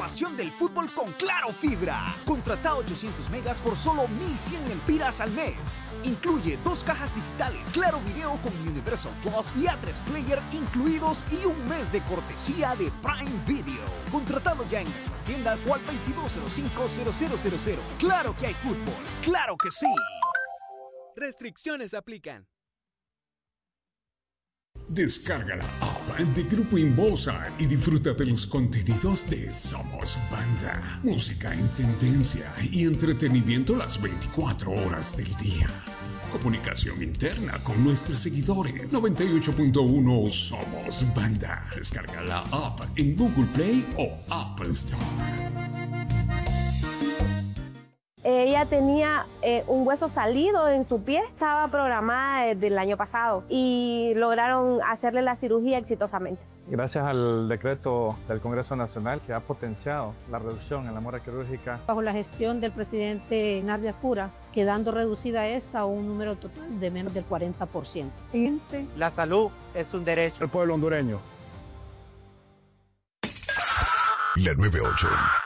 pasión del fútbol con Claro Fibra. Contrata 800 megas por solo 1,100 lempiras al mes. Incluye 2 cajas digitales, Claro Video con Universal Plus y A3 Player incluidos y un mes de cortesía de Prime Video. Contratado ya en nuestras tiendas o al 2205-0000. Claro que hay fútbol. ¡Claro que sí! Restricciones aplican. Descarga la app de Grupo Inbolsa y disfruta de los contenidos de Somos Banda. Música en tendencia y entretenimiento las 24 horas del día. Comunicación interna con nuestros seguidores. 98.1 Somos Banda. Descarga la app en Google Play o Apple Store. Ella tenía un hueso salido en su pie, estaba programada desde el año pasado y lograron hacerle la cirugía exitosamente. Gracias al decreto del Congreso Nacional que ha potenciado la reducción en la mora quirúrgica. Bajo la gestión del presidente Nardia Fura, quedando reducida esta a un número total de menos del 40%. La salud es un derecho. El pueblo hondureño. La 98.